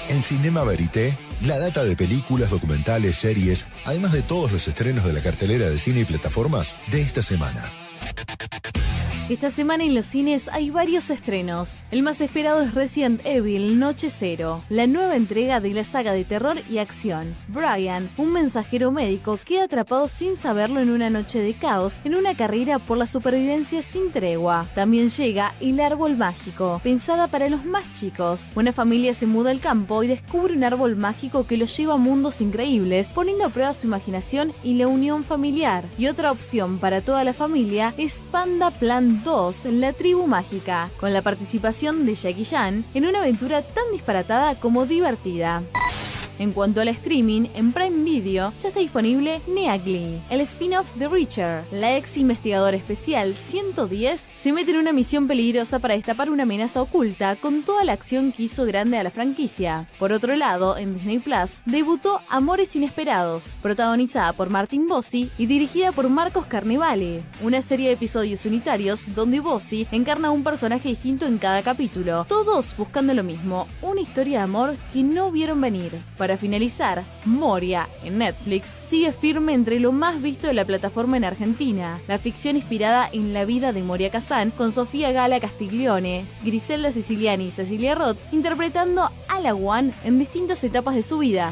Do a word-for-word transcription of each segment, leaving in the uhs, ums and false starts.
En Cinema Verité, la data de películas, documentales, series, además de todos los estrenos de la cartelera de cine y plataformas de esta semana. Esta semana en los cines hay varios estrenos. El más esperado es Resident Evil Noche Cero, la nueva entrega de la saga de terror y acción. Brian, un mensajero médico, queda atrapado sin saberlo en una noche de caos en una carrera por la supervivencia sin tregua. También llega El Árbol Mágico, pensada para los más chicos. Una familia se muda al campo y descubre un árbol mágico que los lleva a mundos increíbles, poniendo a prueba su imaginación y la unión familiar. Y otra opción para toda la familia es Panda Plan dos, La Tribu Mágica, con la participación de Jackie Chan en una aventura tan disparatada como divertida. En cuanto al streaming, en Prime Video ya está disponible Neagly, el spin-off de Reacher. La ex investigadora especial ciento diez se mete en una misión peligrosa para destapar una amenaza oculta con toda la acción que hizo grande a la franquicia. Por otro lado, en Disney Plus debutó Amores Inesperados, protagonizada por Martin Bossi y dirigida por Marcos Carnevale, una serie de episodios unitarios donde Bossi encarna un personaje distinto en cada capítulo, todos buscando lo mismo, una historia de amor que no vieron venir. Para finalizar, Moria, en Netflix, sigue firme entre lo más visto de la plataforma en Argentina. La ficción inspirada en la vida de Moria Kazan, con Sofía Gala Castiglione, Griselda Siciliani y Cecilia Roth, interpretando a la One en distintas etapas de su vida.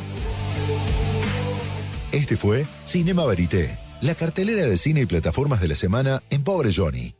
Este fue Cinema Verité, la cartelera de cine y plataformas de la semana en Pobre Johnny.